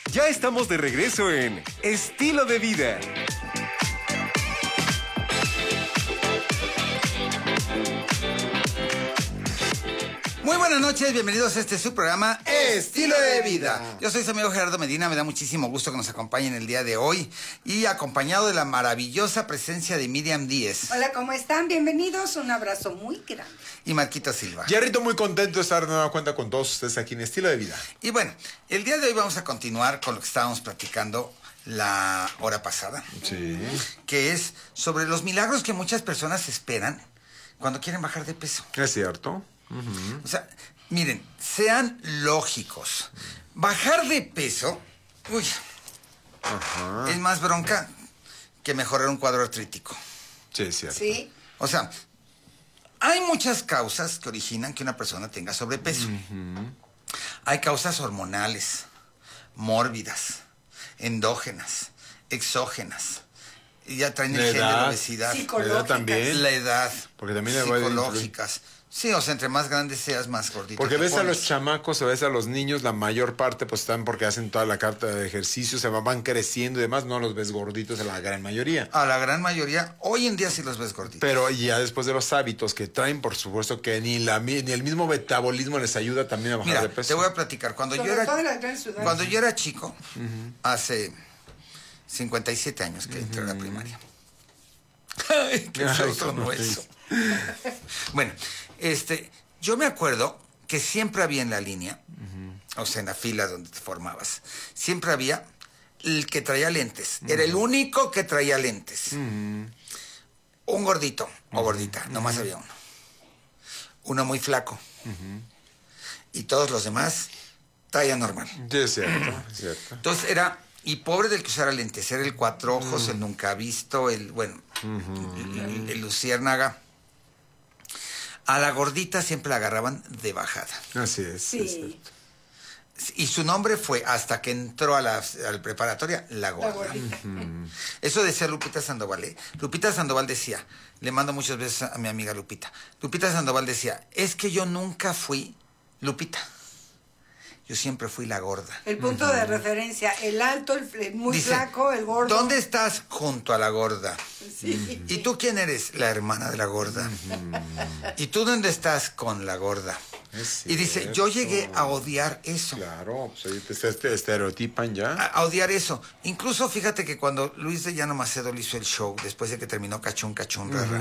Ya estamos de regreso en Estilo de Vida. Muy buenas noches, bienvenidos a este su programa Estilo de Vida. Yo soy su amigo Gerardo Medina, me da muchísimo gusto que nos acompañen el día de hoy y acompañado de la maravillosa presencia de Miriam Díez. Hola, ¿cómo están? Bienvenidos, un abrazo muy grande. Y Marquito Silva. Jerrito, muy contento de estar de nueva cuenta con todos ustedes aquí en Estilo de Vida. Y bueno, el día de hoy vamos a continuar con lo que estábamos platicando la hora pasada. Sí. Que es sobre los milagros que muchas personas esperan cuando quieren bajar de peso. Es cierto. O sea, miren, sean lógicos. Bajar de peso, es más bronca que mejorar un cuadro artrítico. Sí, es cierto. Sí. O sea, hay muchas causas que originan que una persona tenga sobrepeso. Hay causas hormonales, mórbidas, endógenas, exógenas. Y ya traen el gen de la obesidad. Psicológicas. La edad también. La edad. Porque también psicológicas. Sí, o sea, entre más grande seas, más gordito. Porque te ves a pones. los chamacos, o ves a los niños, la mayor parte pues están porque hacen toda la carta de ejercicio, se van creciendo y demás, no los ves gorditos en la gran mayoría. A la gran mayoría, hoy en día sí los ves gorditos. Pero ya después de los hábitos que traen, por supuesto que ni el mismo metabolismo les ayuda también a bajar Mira, de peso. te voy a platicar. Cuando yo Sobre todo en las grandes ciudades. Cuando yo era chico, hace 57 años que entré a la primaria. Ay, qué feo sonó eso. Bueno, yo me acuerdo que siempre había en la línea, o sea, en la fila donde te formabas, siempre había el que traía lentes. Era el único que traía lentes. Un gordito o gordita, nomás había uno. Uno muy flaco. Y todos los demás, talla normal. Sí, es cierto, es cierto. Entonces era, y pobre del que usara lentes, era el cuatro ojos, el nunca visto, el luciérnaga. A la gordita siempre la agarraban de bajada. Así es. Sí. Es cierto. Y su nombre fue, hasta que entró a la preparatoria, la gorda. La gordita. Eso decía Lupita Sandoval, ¿eh? Lupita Sandoval decía, le mando muchas veces a mi amiga Lupita. Lupita Sandoval decía, es que yo nunca fui Lupita. Yo siempre fui la gorda. El punto de referencia, el alto, el muy Dice, flaco, el gordo. ¿dónde estás? Junto a la gorda. Sí. ¿Y tú quién eres? La hermana de la gorda. ¿Y tú dónde estás? Con la gorda. Es Y dice, cierto. yo llegué a odiar eso. Claro, pues ahí te estereotipan ya. A odiar eso. Incluso fíjate que cuando Luis de Llano Macedo le hizo el show, después de que terminó Cachún, Cachún, Rara,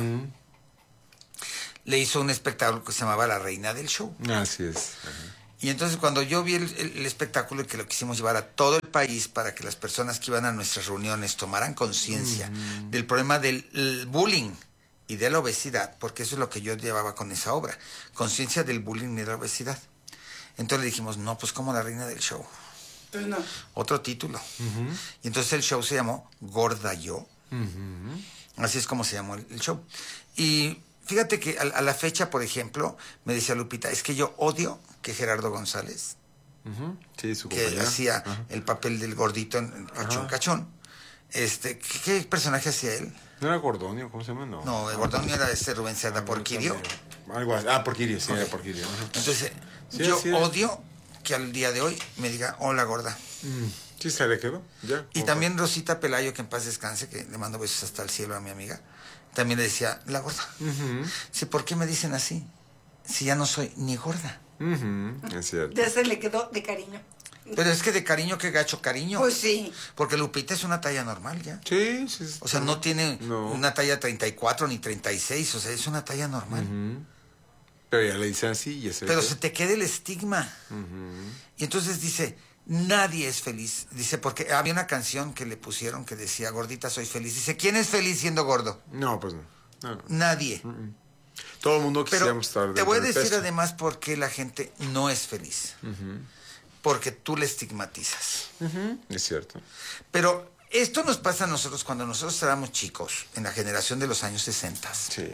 le hizo un espectáculo que se llamaba La Reina del Show. Así es. Y entonces cuando yo vi el espectáculo y que lo quisimos llevar a todo el país para que las personas que iban a nuestras reuniones tomaran conciencia del problema del bullying y de la obesidad, porque eso es lo que yo llevaba con esa obra, conciencia del bullying y de la obesidad. Entonces le dijimos, no, pues como La Reina del Show. Pues no. Otro título. Y entonces el show se llamó Gorda Yo. Así es como se llamó el show. Y fíjate que a la fecha, por ejemplo, me decía Lupita, es que yo odio que Gerardo González, Sí, su que compañera. hacía el papel del gordito en Cachón Cachón, ¿qué personaje hacía él? ¿No era Gordonio? ¿Cómo se llama? No, el gordón era Rubén Cerda, Porquirio. Algo así. Porquirio, sí, era Porquirio. Ajá. Entonces, Sí, yo así era. odio que al día de hoy me diga, hola gorda. Sí, se le quedó. Ya. Y también Rosita Pelayo, que en paz descanse, que le mando besos hasta el cielo a mi amiga, también le decía, la gorda. Sí, ¿por qué me dicen así? Si ya no soy ni gorda. Es cierto. Ya se le quedó de cariño. Pero es que de cariño, que gacho cariño. Pues sí. Porque Lupita es una talla normal ya. Sí, sí. O sea, no tiene No. una talla 34 ni 36, o sea, es una talla normal. Pero ya le dice así y ese. Pero se te queda el estigma. Y entonces dice, nadie es feliz. Dice, porque había una canción que le pusieron que decía, gordita soy feliz. Dice, ¿quién es feliz siendo gordo? No, pues no. No. Nadie. Todo el mundo Pero quisiéramos estar te voy a dentro del decir peso. además por qué la gente no es feliz. Porque tú le estigmatizas. Es cierto. Pero esto nos pasa a nosotros cuando nosotros éramos chicos, en la generación de los años 60. Sí.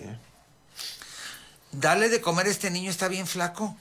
Dale de comer a este niño, está bien flaco.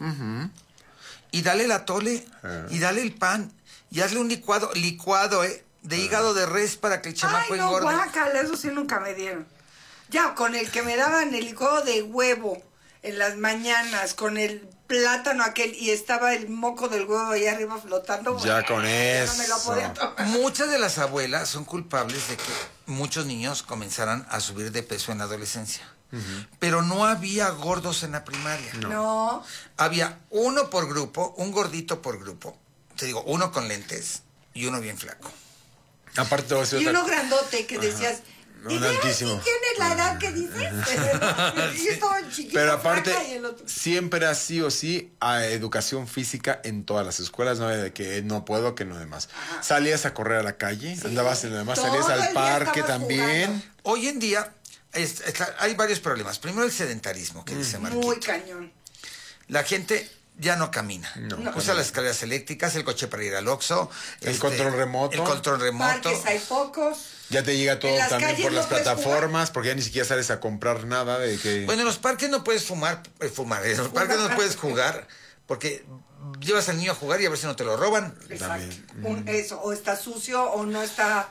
Y dale el atole, y dale el pan, y hazle un licuado, de hígado de res para que el chamaco Ay, no, engorde. guácala, eso sí nunca me dieron. Ya, con el que me daban el licuado de huevo, en las mañanas con el plátano aquel y estaba el moco del huevo ahí arriba flotando. Ya con ya no me lo eso. podía tomar. Muchas de las abuelas son culpables de que muchos niños comenzaran a subir de peso en la adolescencia. Pero no había gordos en la primaria. No. Había uno por grupo, un gordito por grupo. Te digo, uno con lentes y uno bien flaco. Aparte, te voy a decir Y otra- uno grandote que decías, Un ¿y veas altísimo. si tienes la edad que dices? Y yo estaba chiquito, Pero aparte, flaca, y el otro. siempre era sí o sí a educación física en todas las escuelas, no de que no puedo, que no demás. Salías a correr a la calle, andabas en lo demás, Todo salías el al día parque estabas también. jugando. Hoy en día hay varios problemas. Primero el sedentarismo, que dice Marquito. Muy cañón. La gente ya no camina. Usa las escaleras eléctricas, el coche para ir al Oxxo. El control remoto. El control remoto. Parques hay pocos. Ya te llega todo En las también calles por no las puedes plataformas, porque ya ni siquiera sales a comprar nada de que... Bueno, en los parques no puedes fumar. En los parques no puedes jugar porque llevas al niño a jugar y a ver si no te lo roban. Exacto. Eso, o está sucio o no está,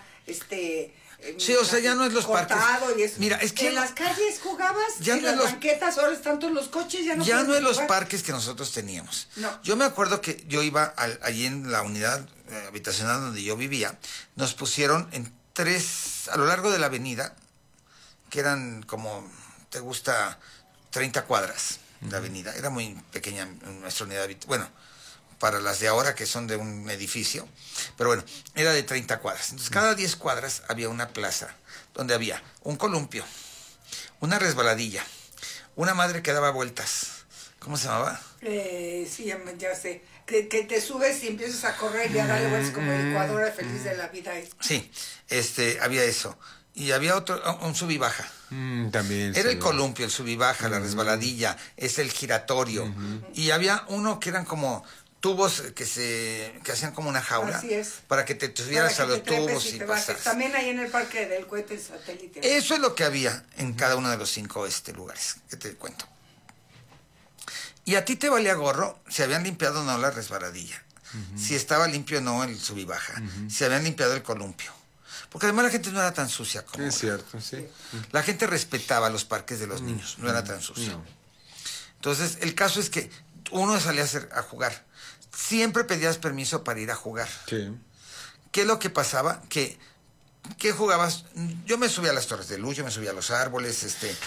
Sí, o sea, ya no es los cortado parques. y eso. Mira, es que en las calles jugabas, ya en no es las los- banquetas, ahora están todos los coches, ya no ya puedes no en los jugar. parques que nosotros teníamos. No. Yo me acuerdo que yo iba allí en la unidad habitacional donde yo vivía, nos pusieron en 3, a lo largo de la avenida, que eran como, te gusta, 30 cuadras de avenida. Era muy pequeña nuestra unidad habitacional. Bueno, para las de ahora que son de un edificio, pero bueno, era de 30 cuadras. Entonces, cada 10 cuadras había una plaza donde había un columpio, una resbaladilla, una madre que daba vueltas. ¿Cómo se llamaba? Sí, ya sé. Que te subes y empiezas a correr y a darle vueltas como el Ecuador feliz de la vida. Sí, había eso. Y había otro, un sub y baja. también. Era sí, el columpio, el sub y baja, la resbaladilla, es el giratorio. Y había uno que eran como tubos que hacían como una jaula. Así es. Para que te subieras Para a que los te trepes tubos y y te bajes. pasaras. También ahí en el parque del cohete satélite. Eso es lo que había en cada uno de los 5 lugares que te cuento. Y a ti te valía gorro si habían limpiado o no la resbaladilla, si estaba limpio o no el sub y baja, si habían limpiado el columpio. Porque además la gente no era tan sucia como Es ahora. cierto, sí. La gente respetaba los parques de los niños, no era tan sucio. No. Entonces, el caso es que uno salía a jugar. Siempre pedías permiso para ir a jugar. Sí. ¿Qué es lo que pasaba? ¿Qué jugabas? Yo me subía a las torres de luz, yo me subía a los árboles,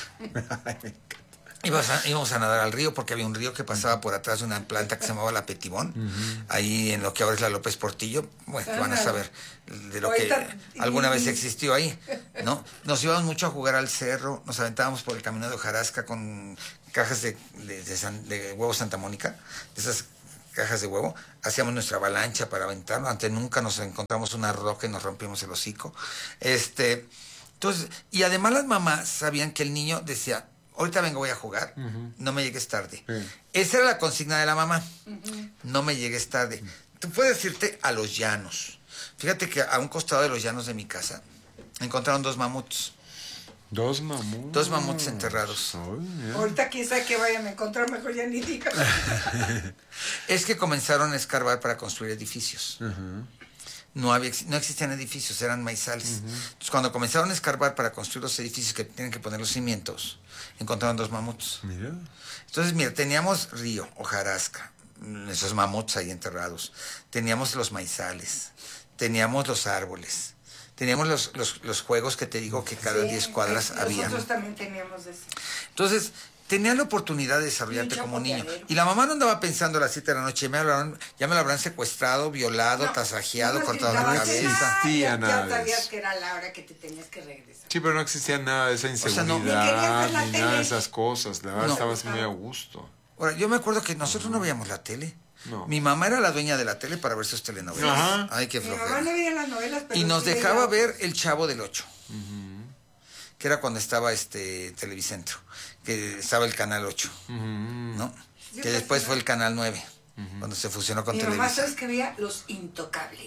íbamos a nadar al río porque había un río que pasaba por atrás de una planta que se llamaba la Petibón, ahí en lo que ahora es la López Portillo. Bueno, van a saber de lo que Ahorita- alguna vez existió ahí, ¿no? Nos íbamos mucho a jugar al cerro, nos aventábamos por el camino de Hojarasca con cajas de huevo Santa Mónica, de esas cajas de huevo, hacíamos nuestra avalancha para aventarlo, antes nunca nos encontramos una roca y nos rompimos el hocico. Entonces, y además las mamás sabían que el niño decía, ahorita vengo, voy a jugar, no me llegues tarde. Sí. Esa era la consigna de la mamá, no me llegues tarde. Tú puedes irte a los llanos. Fíjate que a un costado de los llanos de mi casa encontraron 2 mamuts. 2 mamuts. 2 mamuts enterrados. Ay, mira. Ahorita quién sabe qué vayan a encontrar, mejor ya ni digas. Es que comenzaron a escarbar para construir edificios. No existían edificios, eran maizales. Entonces, cuando comenzaron a escarbar para construir los edificios que tienen que poner los cimientos, encontraron 2 mamuts. Mira. Entonces, mira, teníamos río, hojarasca, esos mamuts ahí enterrados. Teníamos los maizales, teníamos los árboles, teníamos los juegos que te digo que cada 10 cuadras había. Nosotros también teníamos eso. Entonces, tenías la oportunidad de desarrollarte Y un como niño. chapoteadero. Y la mamá no andaba pensando a las 7 de la noche, ya me lo habrán secuestrado, violado, tasajeado, No, cortado la no cabeza. existía ya nada de sabías eso. que era la hora que te tenías que regresar. Sí, pero no existía nada de esa sea, inseguridad, no. Ni querías ver la ni nada de tele. esas cosas. La verdad, No. estabas muy a gusto. Ahora, yo me acuerdo que nosotros no veíamos la tele. No. Mi mamá era la dueña de la tele para ver sus telenovelas. Ajá. Ay, qué Mi mamá flojera. no veía las novelas, pero Y nos sí dejaba veía- ver El Chavo del 8. Que era cuando estaba Televicentro, que estaba el Canal 8, ¿no? Que después fue el Canal 9, cuando se fusionó con Mi mamá, Televisa. ¿sabes que veía? Los Intocables.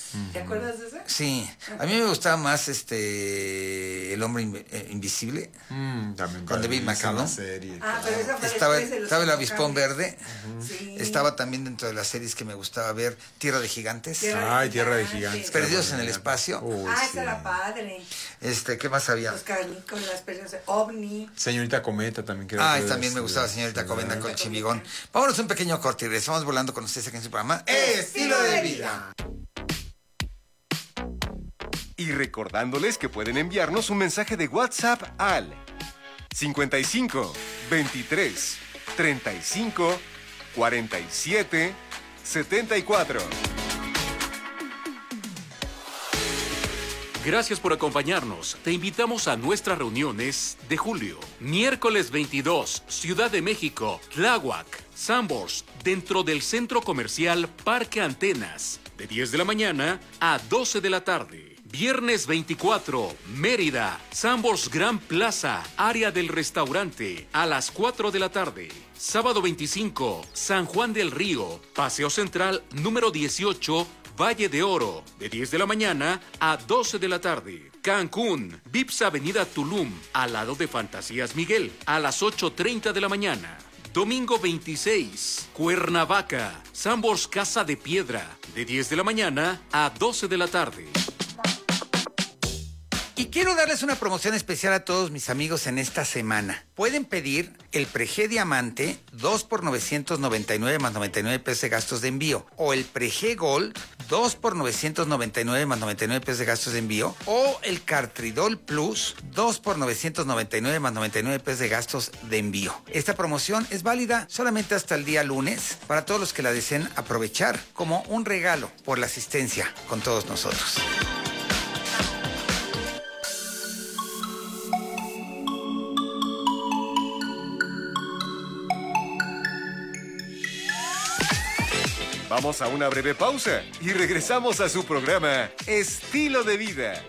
¿Te acuerdas de esa? Sí, a mí me gustaba más El hombre invisible. También Con David McCallum. Pero esa fue Estaba después de los el Cinco avispón Cambios. verde. Sí. Estaba también dentro de las series que me gustaba ver, Tierra de Gigantes. Tierra de Gigantes. Perdidos en el espacio. Esa era padre. ¿Qué más había? Los canicos, las películas de OVNI. Señorita Cometa también. También me gustaba Señorita Cometa con Chivigón. Vámonos un pequeño corte y regresamos volando con ustedes aquí en su programa Estilo de Vida. Y recordándoles que pueden enviarnos un mensaje de WhatsApp al 55 23 35 47 74. Gracias por acompañarnos. Te invitamos a nuestras reuniones de julio. Miércoles 22, Ciudad de México, Tláhuac, Sanborns, dentro del Centro Comercial Parque Antenas, de 10 de la mañana a 12 de la tarde. Viernes 24, Mérida, Sanborns Gran Plaza, área del restaurante, a las 4 de la tarde. Sábado 25, San Juan del Río, Paseo Central número 18, Valle de Oro, de 10 de la mañana a 12 de la tarde. Cancún, Vips Avenida Tulum, al lado de Fantasías Miguel, a las 8:30 de la mañana. Domingo 26, Cuernavaca, Sanborns Casa de Piedra, de 10 de la mañana a 12 de la tarde. Y quiero darles una promoción especial a todos mis amigos en esta semana. Pueden pedir el Prejé Diamante 2 por 999 más 99 pesos de gastos de envío. O el Prejé Gold 2 por 999 más 99 pesos de gastos de envío. O el Cartridol Plus 2 por 999 más 99 pesos de gastos de envío. Esta promoción es válida solamente hasta el día lunes para todos los que la deseen aprovechar como un regalo por la asistencia con todos nosotros. Vamos a una breve pausa y regresamos a su programa Estilo de Vida.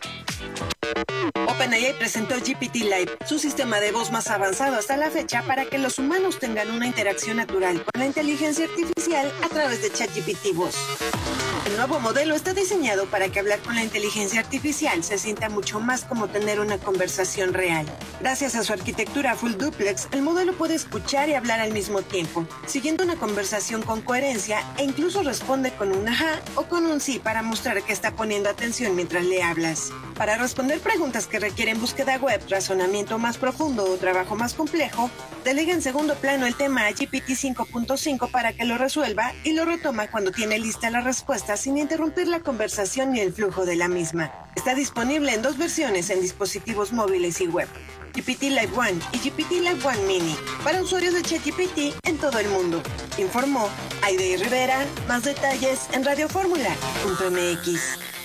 OpenAI presentó GPT Live, su sistema de voz más avanzado hasta la fecha para que los humanos tengan una interacción natural con la inteligencia artificial a través de ChatGPT Voz. El nuevo modelo está diseñado para que hablar con la inteligencia artificial se sienta mucho más como tener una conversación real. Gracias a su arquitectura full duplex, el modelo puede escuchar y hablar al mismo tiempo, siguiendo una conversación con coherencia e incluso responde con un ajá o con un sí para mostrar que está poniendo atención mientras le hablas. Para responder preguntas que requieren búsqueda web, razonamiento más profundo o trabajo más complejo, delega en segundo plano el tema a GPT 5.5 para que lo resuelva y lo retoma cuando tiene lista la respuesta sin interrumpir la conversación ni el flujo de la misma. Está disponible en 2 versiones en dispositivos móviles y web. GPT Live One y GPT Live One Mini para usuarios de ChatGPT en todo el mundo. Informó Aide Rivera. Más detalles en radioformula.mx.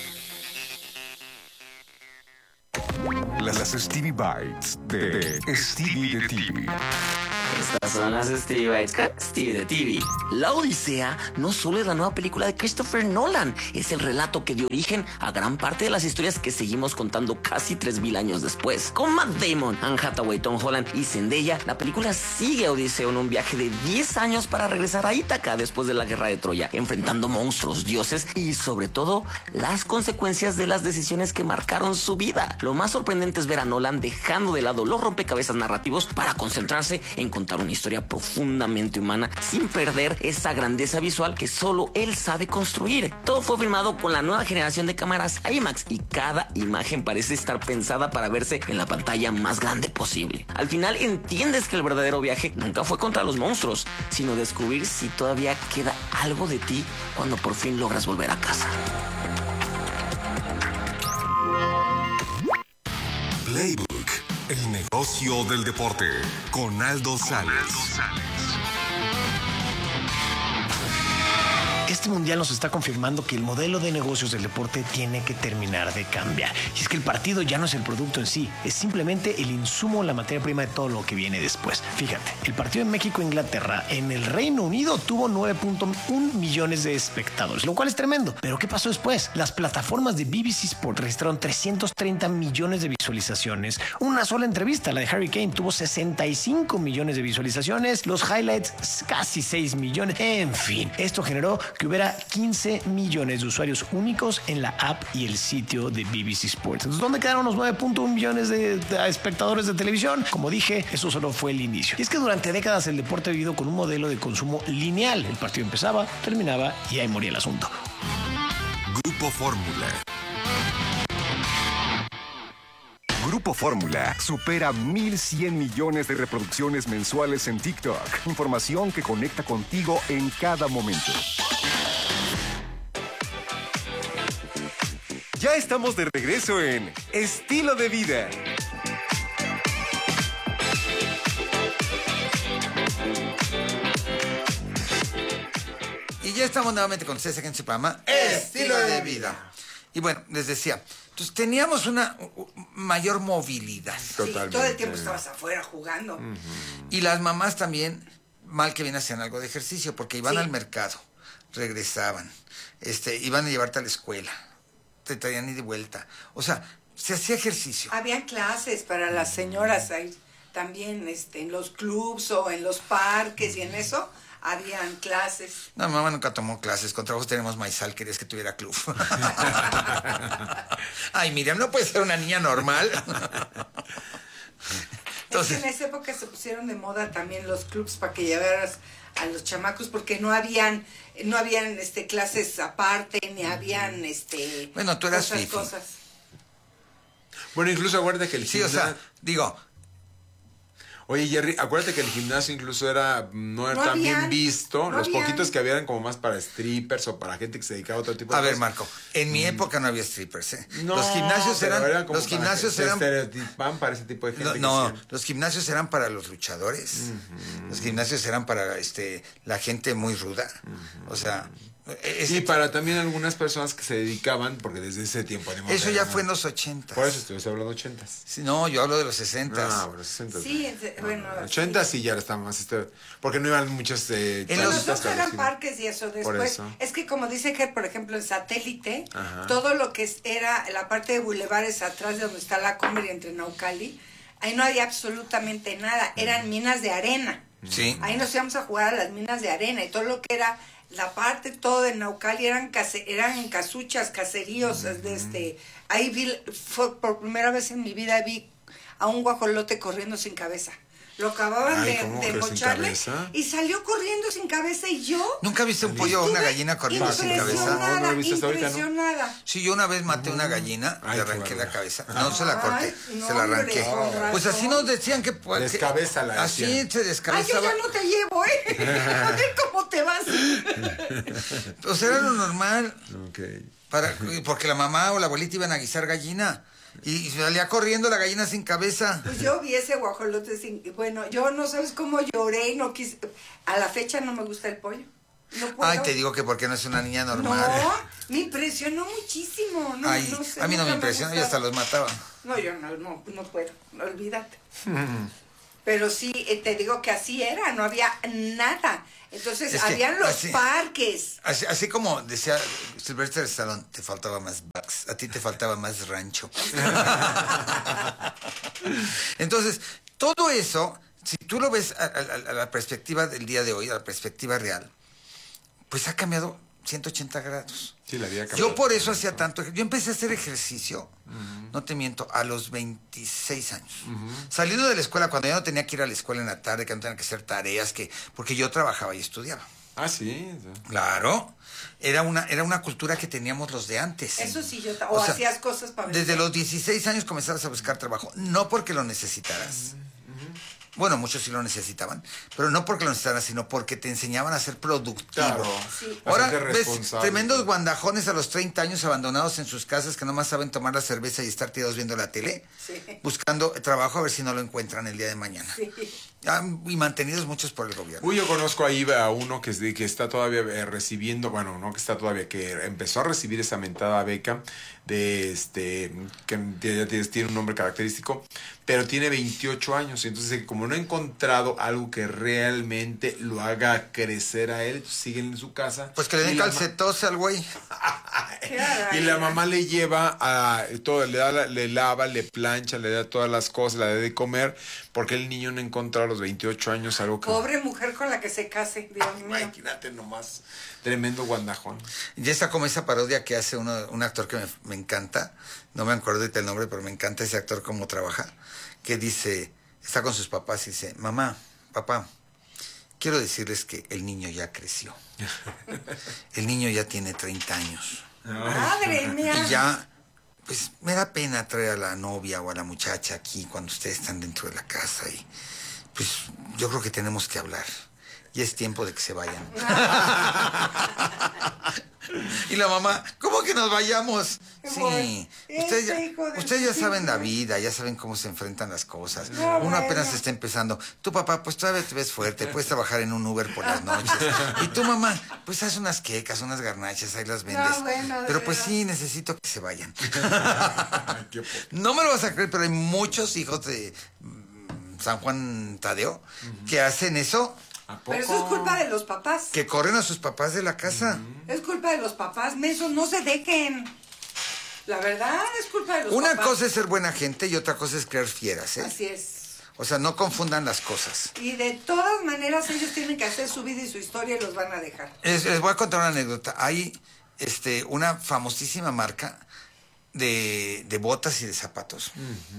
Las Stevie Bites de Stevie de TV. Estas son las Stevie Bites con Stevie de TV. La Odisea no solo es la nueva película de Christopher Nolan, es el relato que dio origen a gran parte de las historias que seguimos contando casi 3,000 años después. Con Matt Damon, Anne Hathaway, Tom Holland y Zendaya, la película sigue a Odiseo en un viaje de 10 años para regresar a Ítaca después de la guerra de Troya, enfrentando monstruos, dioses y sobre todo las consecuencias de las decisiones que marcaron su vida. Lo más sorprendente es ver a Nolan dejando de lado los rompecabezas narrativos para concentrarse en contar una historia profundamente humana sin perder esa grandeza visual que solo él sabe construir. Todo fue filmado con la nueva generación de cámaras IMAX y cada imagen parece estar pensada para verse en la pantalla más grande posible. Al final entiendes que el verdadero viaje nunca fue contra los monstruos, sino descubrir si todavía queda algo de ti cuando por fin logras volver a casa. Playbook, el negocio del deporte, con Aldo Sales. Este mundial nos está confirmando que el modelo de negocios del deporte tiene que terminar de cambiar. Y es que el partido ya no es el producto en sí, es simplemente el insumo, la materia prima de todo lo que viene después. Fíjate, el partido en México-Inglaterra en el Reino Unido tuvo 9.1 millones de espectadores, lo cual es tremendo. Pero ¿qué pasó después? Las plataformas de BBC Sport registraron 330 millones de visualizaciones. Una sola entrevista, la de Harry Kane, tuvo 65 millones de visualizaciones. Los highlights, casi 6 millones. En fin, esto generó que hubiera ver a 15 millones de usuarios únicos en la app y el sitio de BBC Sports. Entonces, ¿dónde quedaron los 9.1 millones de espectadores de televisión? Como dije, eso solo fue el inicio. Y es que durante décadas el deporte ha vivido con un modelo de consumo lineal. El partido empezaba, terminaba y ahí moría el asunto. Grupo Fórmula. Grupo Fórmula supera 1.100 millones de reproducciones mensuales en TikTok. Información que conecta contigo en cada momento. Ya estamos de regreso en Estilo de Vida. Y ya estamos nuevamente con ustedes aquí en su programa Estilo de Vida. Y bueno, les decía, entonces teníamos una mayor movilidad. Totalmente. Sí, todo el tiempo estabas afuera jugando. Y las mamás también, mal que bien, hacían algo de ejercicio, porque iban al mercado, regresaban, iban a llevarte a la escuela, te traían y de vuelta. O sea, se hacía ejercicio. Habían clases para las señoras ahí, también en los clubs o en los parques y en eso. Habían clases. No, mamá nunca tomó clases. Con trabajo tenemos maizal, querías que tuviera club. Ay, Miriam, no puede ser una niña normal. Entonces, en esa época se pusieron de moda también los clubs para que llevaras a los chamacos, porque no habían clases aparte, ni habían bueno, tú eras cosas. Bueno, incluso acuérdate que el gimnasio... Sí, o sea, digo... Oye, Jerry, acuérdate que el gimnasio incluso no era tan bien visto. Los poquitos que había eran como más para strippers o para gente que se dedicaba a otro tipo de cosas. A ver, Marco, en mi época no había strippers, ¿eh? No, los gimnasios eran como se estereotipan para ese tipo de gente. No, los gimnasios eran para los luchadores. Los gimnasios eran para la gente muy ruda. O sea... Y para también algunas personas que se dedicaban, porque desde ese tiempo... Eso ya fue en los 80. Por eso estoy hablando de 80. Sí, no, yo hablo de los 60. Ah, bueno, 60. Sí, bueno... 80 sí ya estaba más... porque no iban muchos... en los dos eran parques y eso. Después, eso. Es que como dice Ger, por ejemplo, en Satélite, todo lo que era la parte de bulevares atrás de donde está la Comer y entre Naucali, ahí no había absolutamente nada. Eran minas de arena. Sí. Ahí nos íbamos a jugar a las minas de arena y todo lo que era... La parte todo de Naucali eran casuchas, caseríos, ahí por primera vez en mi vida vi a un guajolote corriendo sin cabeza. Lo acababan de mocharle y salió corriendo sin cabeza y yo... ¿Nunca viste un pollo o una gallina corriendo sin cabeza? No, impresionada. Sí, yo una vez maté una gallina y arranqué la cabeza. No se la corté, se la arranqué. Pues así nos decían que... Descabézala. Así se descabezaba. Ay, yo ya no te llevo, A ver cómo te vas. O sea, era lo normal. Okay. Porque la mamá o la abuelita iban a guisar gallina. Y salía corriendo la gallina sin cabeza. Pues yo vi ese guajolote sin... Bueno, yo no sabes cómo lloré y no quise... A la fecha no me gusta el pollo. No puedo. Ay, te digo que porque no es una niña normal. No, me impresionó muchísimo. No, ay, no sé, a mí no me impresionó, yo hasta los mataba. No, yo no puedo, olvídate. Pero sí, te digo que así era, no había nada. Entonces, habían los parques. Así como decía Sylvester Stallone, te faltaba más bucks, a ti te faltaba más rancho. Entonces, todo eso, si tú lo ves a la perspectiva del día de hoy, a la perspectiva real, pues ha cambiado 180 grados. Sí, la vida cambió. Yo por eso hacía tanto... Yo empecé a hacer ejercicio, no te miento, a los 26 años. Saliendo de la escuela, cuando ya no tenía que ir a la escuela en la tarde, que no tenía que hacer tareas, porque yo trabajaba y estudiaba. Ah, sí. Claro. Era una cultura que teníamos los de antes. Eso sí, o sea, hacías cosas para... Desde los 16 años comenzabas a buscar trabajo, no porque lo necesitaras. Bueno, muchos sí lo necesitaban, pero no porque lo necesitaran, sino porque te enseñaban a ser productivo. Claro. Sí. Ahora ves tremendos guandajones a los 30 años abandonados en sus casas que nomás saben tomar la cerveza y estar tirados viendo la tele, buscando trabajo a ver si no lo encuentran el día de mañana. Sí. Y mantenidos muchos por el gobierno. Uy, yo conozco ahí a uno que está todavía recibiendo, bueno, no que está todavía, que empezó a recibir esa mentada beca que ya tiene un nombre característico, pero tiene 28 años, y entonces como no ha encontrado algo que realmente lo haga crecer a él, sigue en su casa. Pues que le den calcetos al güey. Caray. Y la mamá le lleva a todo, le lava, le plancha, le da todas las cosas, le da de comer, porque el niño no encontró a los 28 años algo que... Pobre mujer con la que se case, Dios mío. Imagínate nomás, tremendo guandajón. Ya está como esa parodia que hace un actor que me encanta, no me acuerdo ahorita el nombre, pero me encanta ese actor cómo trabaja, que dice, está con sus papás y dice, mamá, papá, quiero decirles que el niño ya creció. El niño ya tiene 30 años. Madre mía. Y ya, pues me da pena traer a la novia o a la muchacha aquí cuando ustedes están dentro de la casa y pues yo creo que tenemos que hablar. Y es tiempo de que se vayan. Y la mamá, ¿cómo que nos vayamos? Sí, ustedes ya saben la vida, ya saben cómo se enfrentan las cosas. Uno apenas está empezando. Tu papá, pues todavía te ves fuerte, puedes trabajar en un Uber por las noches. Y tu mamá, pues haz unas quecas, unas garnachas, ahí las vendes. Pero pues sí, necesito que se vayan. No me lo vas a creer, pero hay muchos hijos de San Juan Tadeo que hacen eso. Pero eso es culpa de los papás. Que corren a sus papás de la casa. Es culpa de los papás, mensos, no se dejen. La verdad, es culpa de los papás. Una cosa es ser buena gente y otra cosa es crear fieras, ¿eh? Así es. O sea, no confundan las cosas. Y de todas maneras ellos tienen que hacer su vida y su historia y los van a dejar. Les voy a contar una anécdota. Hay una famosísima marca de botas y de zapatos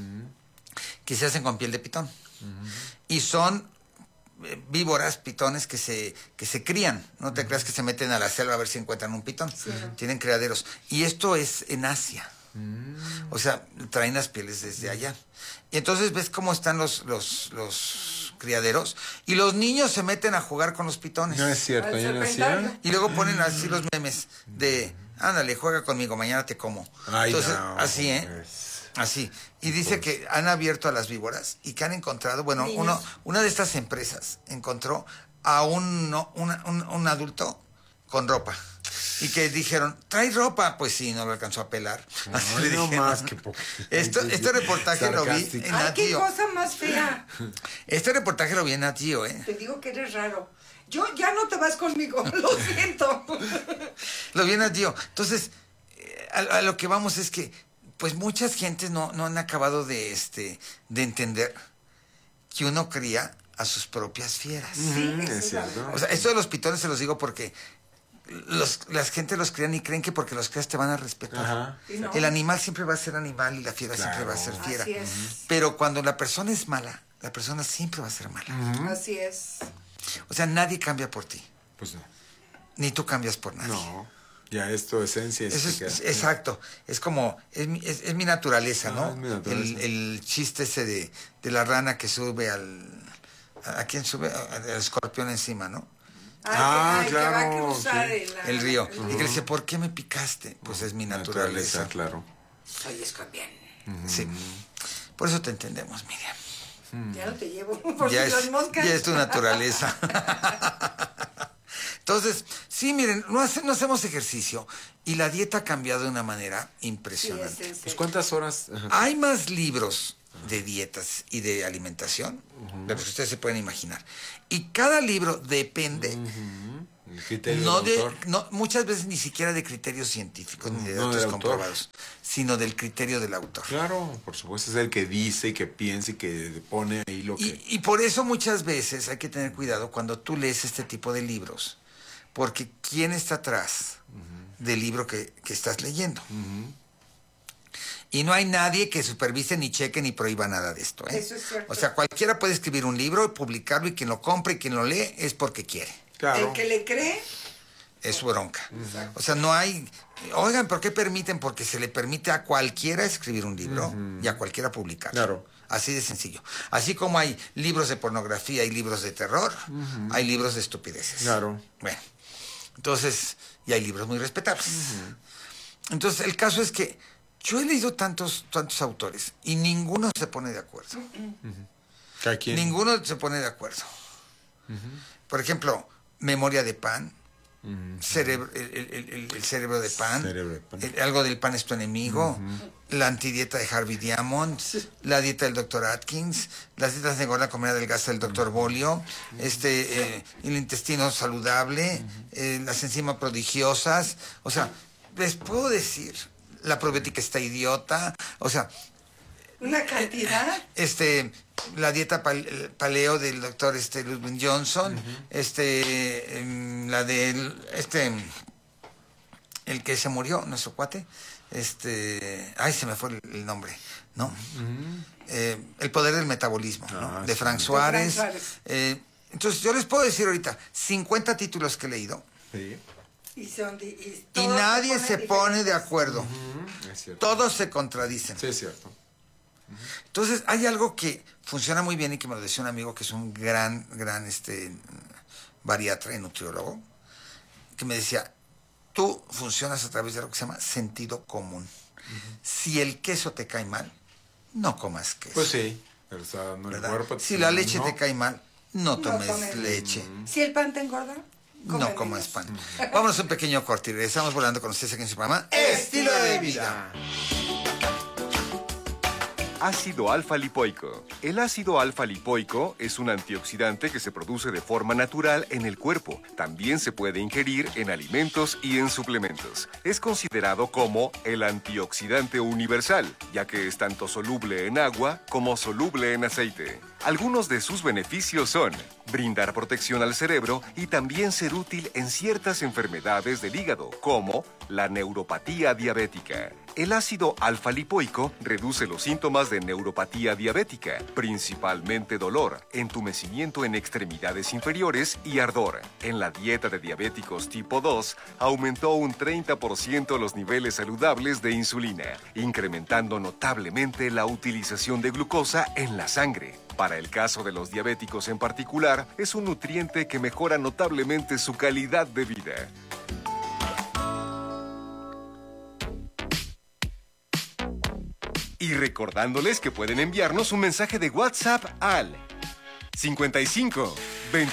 que se hacen con piel de pitón. Y son víboras, pitones que se crían. No te creas que se meten a la selva a ver si encuentran un pitón. Sí. Tienen criaderos. Y esto es en Asia. O sea, traen las pieles desde allá. Y entonces ves cómo están los criaderos y los niños se meten a jugar con los pitones. No es cierto, yo no hacía. Y luego ponen así los memes de, ándale, juega conmigo, mañana te como. Ay, entonces, no, así, así. Y dice que han abierto a las víboras y que han encontrado, bueno, una de estas empresas encontró a un adulto con ropa. Y que dijeron, ¿trae ropa? Pues sí, no lo alcanzó a pelar. Así le no dijeron. más que poco. Este reportaje lo vi en ¡Ay, Nat qué Geo. cosa más fea! Este reportaje lo vi en Nat Geo, ¿eh? Te digo que eres raro. Yo ya no te vas conmigo, lo siento. Lo vi en Nat Geo. Entonces, a lo que vamos es que, pues muchas gentes no han acabado de entender que uno cría a sus propias fieras. Sí, es cierto. O sea, esto de los pitones se los digo porque las gente los crían y creen que porque los crías te van a respetar. Ajá. No. El animal siempre va a ser animal y la fiera siempre va a ser fiera. Así es. Pero cuando la persona es mala, la persona siempre va a ser mala. Así es. O sea, nadie cambia por ti. Pues no. Ni tú cambias por nadie. No. Ya es tu esencia. Eso es, exacto. Es como, es mi naturaleza, ¿no? Es mi naturaleza. El chiste ese de la rana que sube ¿a quién sube? Al escorpión encima, ¿no? Claro. Que va a claro, cruzar sí. El río. Y que le dice, ¿por qué me picaste? Pues es mi naturaleza. Claro. Soy escorpión. Sí. Por eso te entendemos, Miriam. Ya no te llevo por Ya si las moscas. es tu naturaleza. Entonces, sí, miren, no hacemos ejercicio y la dieta ha cambiado de una manera impresionante. Sí, es Pues ¿cuántas horas? Ajá. Hay más libros de dietas y de alimentación de los que ustedes se pueden imaginar. Y cada libro depende El criterio del autor. muchas veces ni siquiera de criterios científicos ni de No, datos del autor. comprobados, sino del criterio del autor. Claro, por supuesto, es el que dice, que piensa y que pone ahí lo que... Y por eso muchas veces hay que tener cuidado cuando tú lees este tipo de libros, porque ¿quién está atrás del libro que estás leyendo? Y no hay nadie que supervise, ni cheque, ni prohíba nada de esto, ¿eh? Eso es cierto. O sea, cualquiera puede escribir un libro, publicarlo, y quien lo compre y quien lo lee es porque quiere. Claro. El que le cree, Es su bronca. O sea, no hay... Oigan, ¿por qué permiten? Porque se le permite a cualquiera escribir un libro y a cualquiera publicarlo. Claro. Así de sencillo. Así como hay libros de pornografía y libros de terror, hay libros de estupideces. Claro. Bueno, entonces, y hay libros muy respetables. Entonces, el caso es que yo he leído tantos autores y ninguno se pone de acuerdo. Cada quien. Ninguno se pone de acuerdo. Por ejemplo, Memoria de Pan, el cerebro de pan, Cerebro de pan. Algo del pan es tu enemigo, la antidieta de Harvey Diamond, la dieta del Dr. Atkins, las dietas de gorda comida delgada del Dr. Bolio, el intestino saludable, las enzimas prodigiosas, o sea, les puedo decir, la probiótica está idiota, o sea... ¿Una cantidad? La dieta paleo del doctor Ludwig Johnson, la del, el que se murió, nuestro cuate, se me fue el nombre, ¿no? El poder del metabolismo, ¿no? De Frank Suárez. Entonces, yo les puedo decir ahorita, 50 títulos que he leído. Sí. Y nadie se pone de acuerdo. Todos se contradicen. Sí, es cierto. Entonces, hay algo que funciona muy bien y que me lo decía un amigo que es un gran bariatra y nutriólogo, que me decía, tú funcionas a través de lo que se llama sentido común. Si el queso te cae mal, no comas queso. Pues sí, pero está dando el cuerpo. Si la leche te cae mal, no tomes leche. Si el pan te engorda, no comas pan. Vámonos a un pequeño corte y regresamos volando con ustedes aquí en su programa Estilo de Vida. Ácido alfa-lipoico. El ácido alfa-lipoico es un antioxidante que se produce de forma natural en el cuerpo. También se puede ingerir en alimentos y en suplementos. Es considerado como el antioxidante universal, ya que es tanto soluble en agua como soluble en aceite. Algunos de sus beneficios son brindar protección al cerebro y también ser útil en ciertas enfermedades del hígado, como la neuropatía diabética. El ácido alfa-lipoico reduce los síntomas de neuropatía diabética, principalmente dolor, entumecimiento en extremidades inferiores y ardor. En la dieta de diabéticos tipo 2, aumentó un 30% los niveles saludables de insulina, incrementando notablemente la utilización de glucosa en la sangre. Para el caso de los diabéticos en particular, es un nutriente que mejora notablemente su calidad de vida. Y recordándoles que pueden enviarnos un mensaje de WhatsApp al 55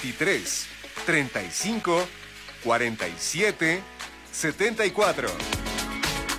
23 35 47 74.